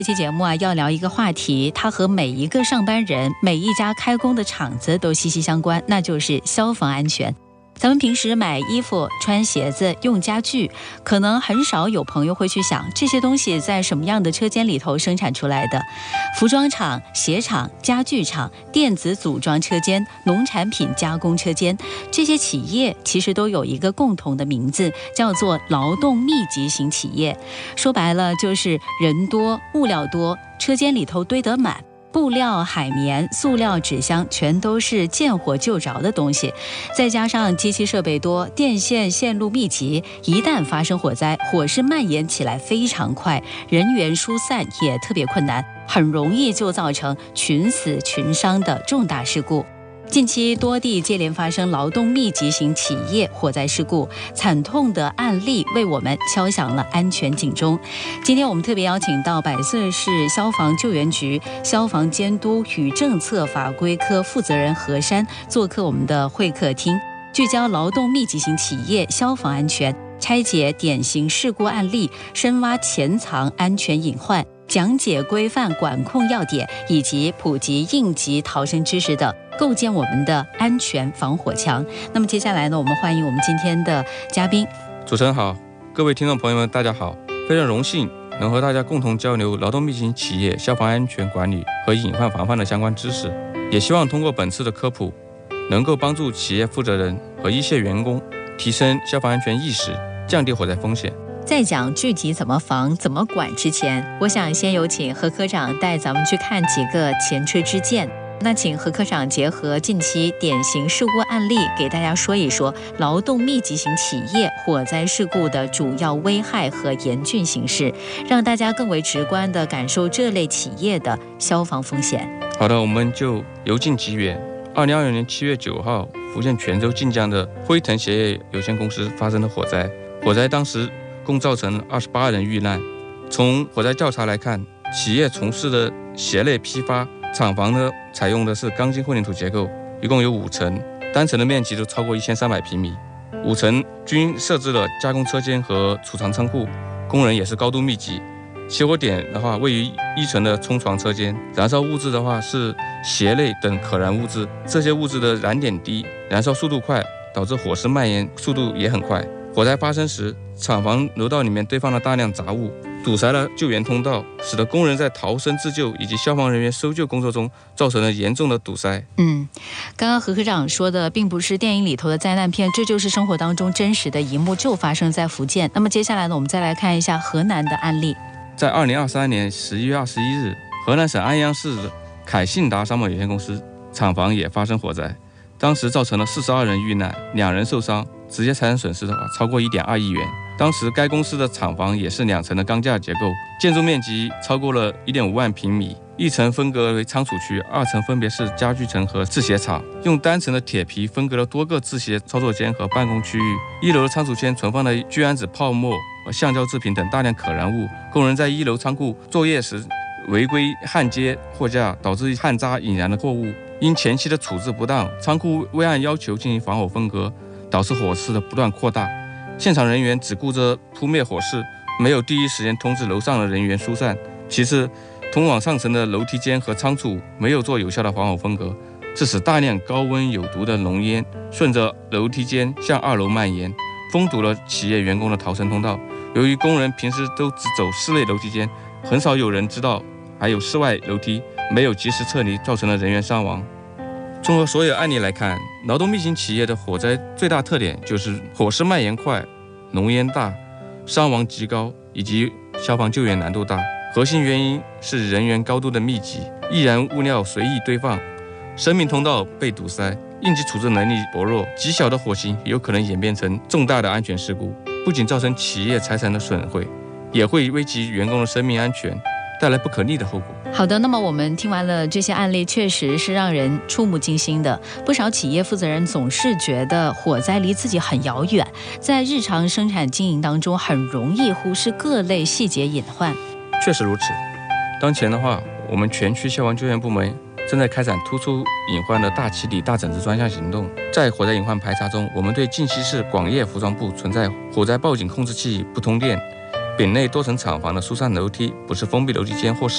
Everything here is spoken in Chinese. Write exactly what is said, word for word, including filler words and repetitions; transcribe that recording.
这期节目啊，要聊一个话题，它和每一个上班人、每一家开工的厂子都息息相关，那就是消防安全。咱们平时买衣服、穿鞋子、用家具，可能很少有朋友会去想这些东西在什么样的车间里头生产出来的。服装厂、鞋厂、家具厂、电子组装车间、农产品加工车间，这些企业其实都有一个共同的名字，叫做劳动密集型企业。说白了就是人多、物料多，车间里头堆得满。布料、海绵、塑料、纸箱全都是见火就着的东西，再加上机器设备多，电线线路密集，一旦发生火灾，火势蔓延起来非常快，人员疏散也特别困难，很容易就造成群死群伤的重大事故。近期多地接连发生劳动密集型企业火灾事故，惨痛的案例为我们敲响了安全警钟。今天我们特别邀请到百岁市消防救援局消防监督与政策法规科负责人何山做客我们的会客厅，聚焦劳动密集型企业消防安全，拆解典型事故案例，深挖潜藏安全隐患，讲解规范管控要点，以及普及应急逃生知识等，构建我们的安全防火墙。那么接下来呢，我们欢迎我们今天的嘉宾。 主持人好，各位听众朋友们大家好，非常荣幸能和大家共同交流劳动密集型企业消防安全管理和隐患防范的相关知识，也希望通过本次的科普，能够帮助企业负责人和一线员工提升消防安全意识，降低火灾风险。 在讲具体怎么防、怎么管之前，我想先有请何科长带咱们去看几个前车之鉴。那请何科长结合近期典型事故案例，给大家说一说劳动密集型企业火灾事故的主要危害和严峻形势，让大家更为直观地感受这类企业的消防风险。 好的，我们就由近及远。二零二零年七月九号，福建泉州晋江的辉腾鞋业有限公司发生了火灾，火灾当时共造成二十八人遇难。从火灾调查来看，企业从事的鞋类批发厂房呢，采用的是钢筋混凝土结构，一共有五层，单层的面积都超过一千三百平米，五层均设置了加工车间和储藏仓库，工人也是高度密集。起火点的话，位于一层的冲床车间，燃烧物质的话是鞋类等可燃物质，这些物质的燃点低，燃烧速度快，导致火势蔓延速度也很快。火灾发生时，厂房楼道里面堆放了大量杂物，堵塞了救援通道，使得工人在逃生自救以及消防人员搜救工作中造成了严重的堵塞。 嗯，刚刚何科长说的并不是电影里头的灾难片，这就是生活当中真实的一幕，就发生在福建。那么接下来呢，我们再来看一下河南的案例。 在二零二三年十一月二十一日，河南省安阳市凯信达商贸有限公司厂房也发生火灾，当时造成了四十二人遇难，两人受伤，直接财产损失的话超过一点二亿元。当时该公司的厂房也是两层的钢架结构，建筑面积超过了一点五万平米，一层分隔为仓储区，二层分别是家具层和制鞋厂，用单层的铁皮分隔了多个制鞋操作间和办公区域。一楼的仓储间存放了聚氨酯泡沫和橡胶制品等大量可燃物，工人在一楼仓库作业时违规焊接货架，导致焊渣引燃的货物。因前期的处置不当，仓库未按要求进行防火分隔，导致火势的不断扩大。现场人员只顾着扑灭火势，没有第一时间通知楼上的人员疏散。其次，通往上层的楼梯间和仓储没有做有效的防火分隔，致使大量高温有毒的浓烟顺着楼梯间向二楼蔓延，封堵了企业员工的逃生通道。由于工人平时都只走室内楼梯间，很少有人知道还有室外楼梯，没有及时撤离，造成了人员伤亡。综合所有案例来看，劳动密集型企业的火灾最大特点就是火势蔓延快、浓烟大、伤亡极高以及消防救援难度大。核心原因是人员高度的密集，易燃物料随意堆放，生命通道被堵塞，应急处置能力薄弱，极小的火情有可能演变成重大的安全事故，不仅造成企业财产的损毁，也会危及员工的生命安全，带来不可逆的后果。 好的，那么我们听完了这些案例，确实是让人触目惊心的。不少企业负责人总是觉得火灾离自己很遥远，在日常生产经营当中很容易忽视各类细节隐患。 确实如此，当前的话，我们全区消防救援部门正在开展突出隐患的大起底大整治专项行动。在火灾隐患排查中，我们对晋西市广业服装部存在火灾报警控制器不通电、丙内多层厂房的疏散楼梯不是封闭楼梯间或